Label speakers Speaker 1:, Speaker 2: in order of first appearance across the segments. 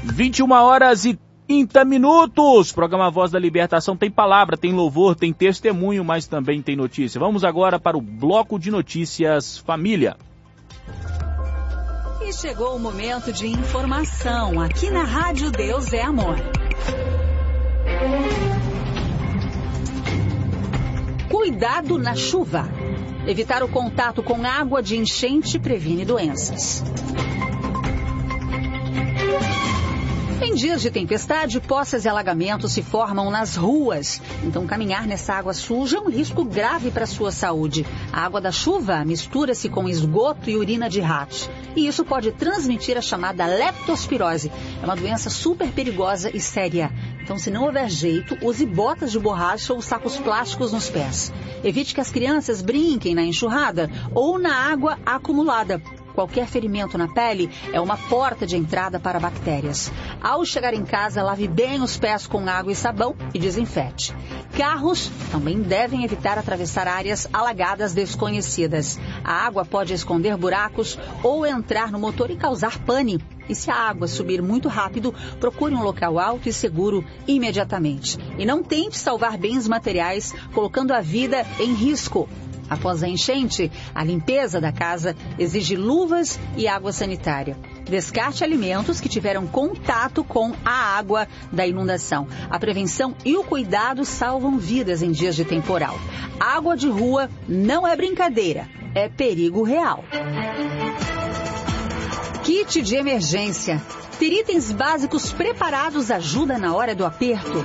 Speaker 1: 21h30. Programa Voz da Libertação tem palavra, tem louvor, tem testemunho, mas também tem notícia. Vamos agora para o bloco de notícias família.
Speaker 2: E chegou o momento de informação aqui na Rádio Deus é Amor. Cuidado na chuva. Evitar o contato com água de enchente previne doenças. Em dias de tempestade, poças e alagamentos se formam nas ruas. Então, caminhar nessa água suja é um risco grave para a sua saúde. A água da chuva mistura-se com esgoto e urina de ratos. E isso pode transmitir a chamada leptospirose. É uma doença super perigosa e séria. Então, se não houver jeito, use botas de borracha ou sacos plásticos nos pés. Evite que as crianças brinquem na enxurrada ou na água acumulada. Qualquer ferimento na pele é uma porta de entrada para bactérias. Ao chegar em casa, lave bem os pés com água e sabão e desinfete. Carros também devem evitar atravessar áreas alagadas desconhecidas. A água pode esconder buracos ou entrar no motor e causar pane. E se a água subir muito rápido, procure um local alto e seguro imediatamente. E não tente salvar bens materiais colocando a vida em risco. Após a enchente, a limpeza da casa exige luvas e água sanitária. Descarte alimentos que tiveram contato com a água da inundação. A prevenção e o cuidado salvam vidas em dias de temporal. Água de rua não é brincadeira, é perigo real. Kit de emergência. Ter itens básicos preparados ajuda na hora do aperto.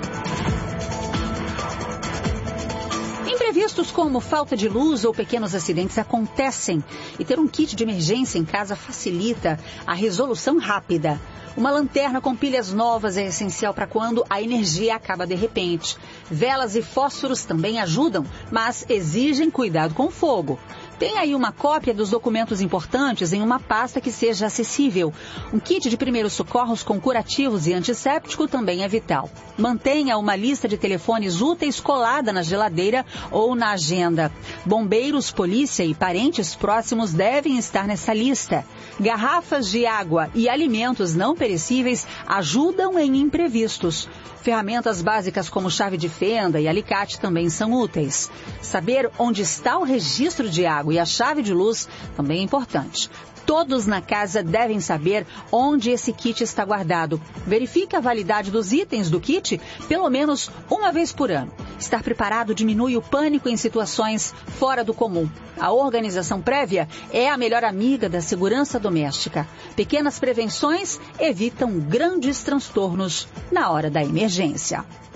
Speaker 2: Imprevistos como falta de luz ou pequenos acidentes acontecem e ter um kit de emergência em casa facilita a resolução rápida. Uma lanterna com pilhas novas é essencial para quando a energia acaba de repente. Velas e fósforos também ajudam, mas exigem cuidado com o fogo. Tenha aí uma cópia dos documentos importantes em uma pasta que seja acessível. Um kit de primeiros socorros com curativos e antisséptico também é vital. Mantenha uma lista de telefones úteis colada na geladeira ou na agenda. Bombeiros, polícia e parentes próximos devem estar nessa lista. Garrafas de água e alimentos não perecíveis ajudam em imprevistos. Ferramentas básicas como chave de fenda e alicate também são úteis. Saber onde está o registro de água e a chave de luz também é importante. Todos na casa devem saber onde esse kit está guardado. Verifique a validade dos itens do kit pelo menos uma vez por ano. Estar preparado diminui o pânico em situações fora do comum. A organização prévia é a melhor amiga da segurança doméstica. Pequenas prevenções evitam grandes transtornos na hora da emergência.